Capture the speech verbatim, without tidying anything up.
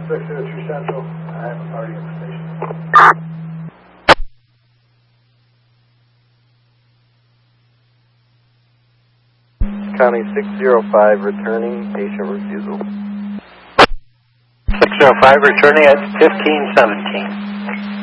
six zero two Central. I have a party information. County six zero five returning, patient refusal. six zero five returning at fifteen seventeen.